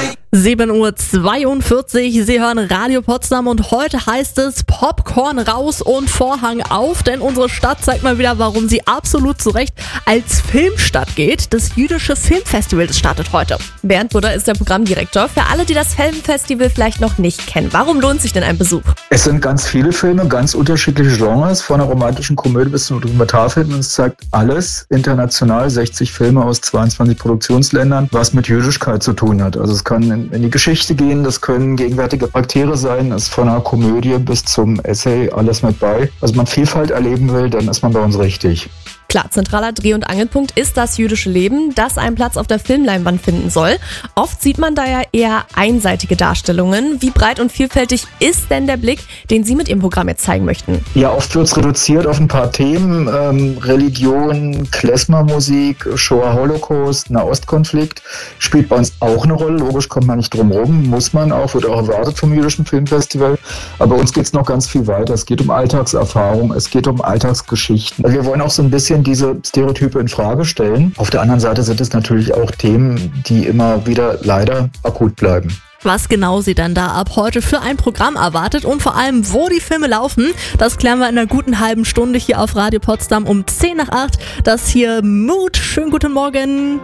7:42 Uhr, Sie hören Radio Potsdam und heute heißt es Popcorn raus und Vorhang auf, denn unsere Stadt zeigt mal wieder, warum sie absolut zu Recht als Filmstadt geht. Das jüdische Filmfestival, das startet heute. Bernd Budder ist der Programmdirektor. Für alle, die das Filmfestival vielleicht noch nicht kennen, warum lohnt sich denn ein Besuch? Es sind ganz viele Filme, ganz unterschiedliche Genres, von einer romantischen Komödie bis zu einem Dokumentarfilm. Und es zeigt alles international, 60 Filme aus 22 Produktionsländern, was mit Jüdischkeit zu tun hat. Also es kann in die Geschichte gehen, das können gegenwärtige Charaktere sein, es ist von einer Komödie bis zum Essay alles mit bei. Also wenn man Vielfalt erleben will, dann ist man bei uns richtig. Klar, zentraler Dreh- und Angelpunkt ist das jüdische Leben, das einen Platz auf der Filmleinwand finden soll. Oft sieht man da ja eher einseitige Darstellungen. Wie breit und vielfältig ist denn der Blick, den Sie mit Ihrem Programm jetzt zeigen möchten? Ja, oft wird es reduziert auf ein paar Themen, Religion, Klezmermusik, Shoah, Holocaust, Nahostkonflikt, spielt bei uns auch eine Rolle. Logisch kommt man nicht drum rum, muss man auch, wird auch erwartet vom jüdischen Filmfestival. Aber bei uns geht es noch ganz viel weiter. Es geht um Alltagserfahrung, es geht um Alltagsgeschichten. Also wir wollen auch so ein bisschen diese Stereotype in Frage stellen. Auf der anderen Seite sind es natürlich auch Themen, die immer wieder leider akut bleiben. Was genau Sie dann da ab heute für ein Programm erwartet und vor allem, wo die Filme laufen, das klären wir in einer guten halben Stunde hier auf Radio Potsdam um 7:50. Das hier Mood. Schönen guten Morgen.